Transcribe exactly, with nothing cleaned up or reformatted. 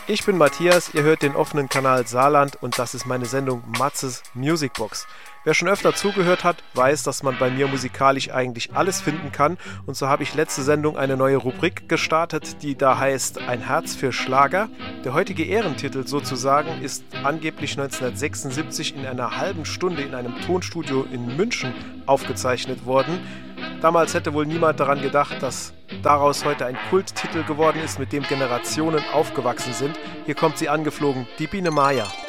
Ich bin Matthias, ihr hört den offenen Kanal Saarland und das ist meine Sendung Matzes Musicbox. Wer schon öfter zugehört hat, weiß, dass man bei mir musikalisch eigentlich alles finden kann und so habe ich letzte Sendung eine neue Rubrik gestartet, die da heißt Ein Herz für Schlager. Der heutige Ehrentitel sozusagen ist angeblich neunzehnhundertsechsundsiebzig in einer halben Stunde in einem Tonstudio in München aufgezeichnet worden. Damals hätte wohl niemand daran gedacht, dass daraus heute ein Kulttitel geworden ist, mit dem Generationen aufgewachsen sind. Hier kommt sie angeflogen, die Biene Maya.